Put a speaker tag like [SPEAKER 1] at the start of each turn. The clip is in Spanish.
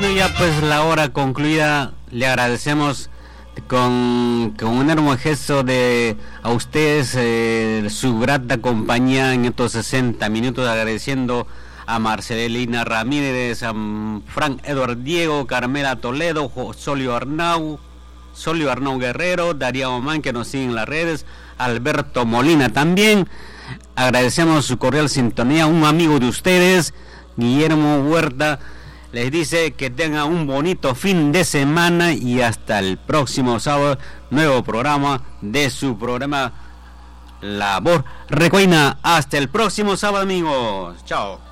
[SPEAKER 1] Ya pues la hora concluida, le agradecemos con un hermoso gesto a ustedes su grata compañía en estos 60 minutos, agradeciendo a Marcelina Ramírez, a Frank Edward Diego, Carmela Toledo, Solio Arnau Guerrero, Darío Omán, que nos sigue en las redes, Alberto Molina también. Agradecemos su cordial sintonía. Un amigo de ustedes, Guillermo Huerta, les dice que tengan un bonito fin de semana y hasta el próximo sábado, nuevo programa de su programa La Voz Recoina. Hasta el próximo sábado, amigos. Chao.